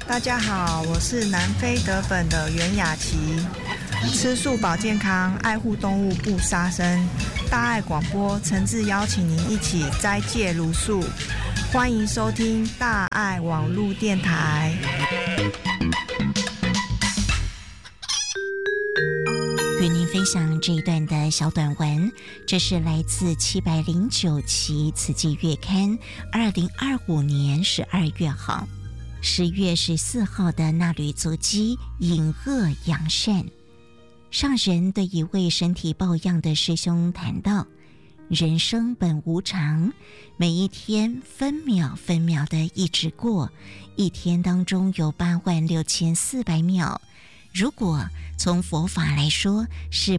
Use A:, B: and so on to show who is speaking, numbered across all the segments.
A: 大家好，我是南非德本的袁雅琪，吃素保健康，爱护动物不杀生。大爱广播诚挚邀请您一起斋戒茹素，欢迎收听大爱网络电台。
B: 与您分享这一段的小短文，这是来自709期慈济月刊2025年12月号，10月14号的那缕足迹，隐恶扬善。上人对一位身体抱恙的师兄谈到，人生本无常，每一天分秒分秒的一直过，一天当中有86400秒，如果从佛法来说是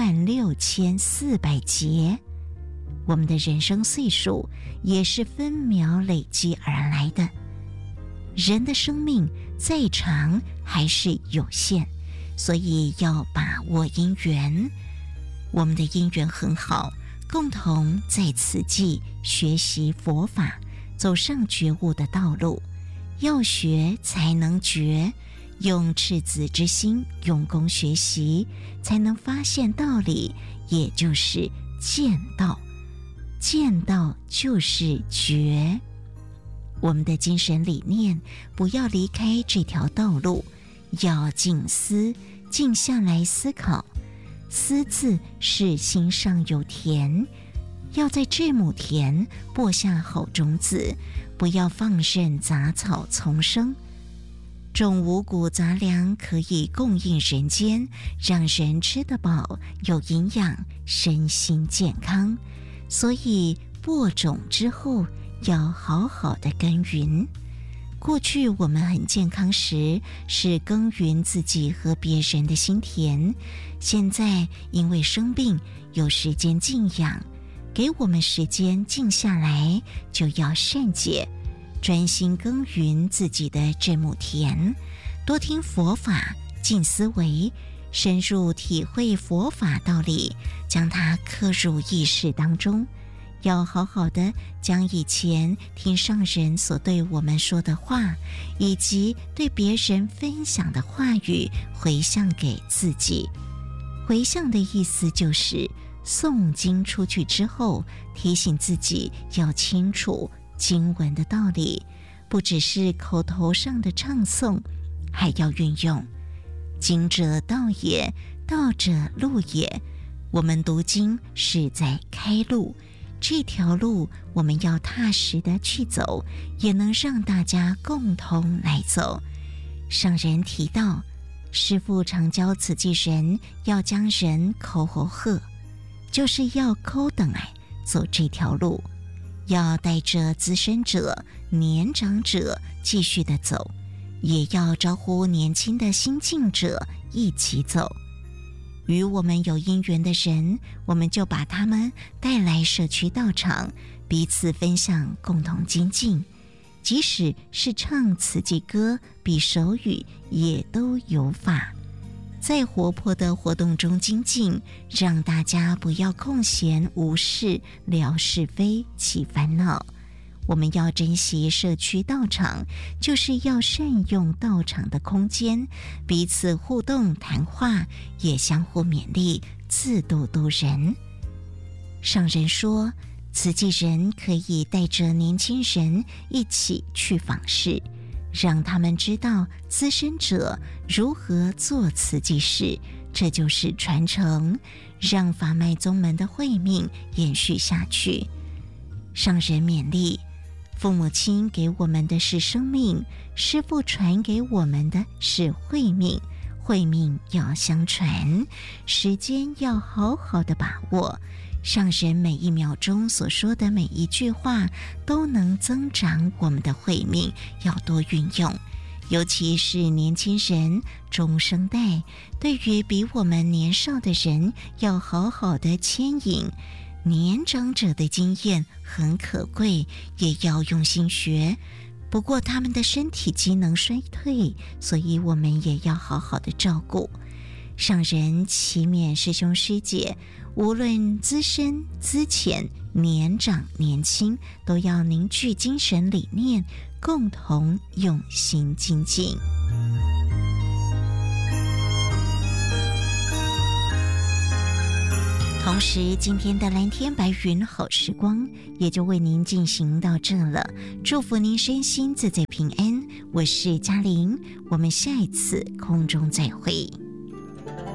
B: 86400劫，我们的人生岁数也是分秒累积而来的。人的生命再长还是有限，所以要把握因缘。我们的因缘很好，共同在此际学习佛法，走上觉悟的道路。要学才能觉，用赤子之心用功学习，才能发现道理，也就是见道。见道就是觉。我们的精神理念不要离开这条道路，要静思，静下来思考。思字是心上有田，要在这亩田播下好种子，不要放任杂草丛生。种五谷杂粮可以供应人间，让人吃得饱，有营养，身心健康。所以播种之后要好好的耕耘。过去我们很健康时，是耕耘自己和别人的心田，现在因为生病，有时间静养，给我们时间静下来，就要善解，专心耕耘自己的这亩田，多听佛法，静思维，深入体会佛法道理，将它刻入意识当中。要好好的将以前听上人所对我们说的话，以及对别人分享的话语回向给自己。回向的意思就是诵经出去之后，提醒自己要清楚经文的道理，不只是口头上的唱诵，还要运用。经者道也，道者路也。我们读经是在开路，这条路我们要踏实的去走，也能让大家共同来走。上人提到，师父常教慈济人要将人口吼喝，就是要口等来走这条路，要带着资深者、年长者继续的走，也要招呼年轻的新进者一起走。与我们有因缘的人，我们就把他们带来社区道场，彼此分享，共同精进。即使是唱慈济歌、比手语，也都有法。在活泼的活动中精进，让大家不要空闲无事聊是非、起烦恼。我们要珍惜社区道场，就是要善用道场的空间，彼此互动谈话，也相互勉励，自度度人。上人说，慈济人可以带着年轻人一起去访视，让他们知道资深者如何做慈济事，这就是传承，让法脉宗门的慧命延续下去。上人勉励，父母亲给我们的是生命，师父传给我们的是慧命，慧命要相传，时间要好好的把握。上人每一秒钟所说的每一句话，都能增长我们的慧命，要多运用。尤其是年轻人、中生代，对于比我们年少的人，要好好的牵引。年长者的经验很可贵，也要用心学。不过他们的身体机能衰退，所以我们也要好好的照顾。上人祈勉师兄师姐，无论资深资浅， 年长年轻都要凝聚精神理念，共同用心精进。同时，今天的蓝天白云好时光也就为您进行到这了。祝福您身心自在平安，我是嘉玲，我们下一次空中再会。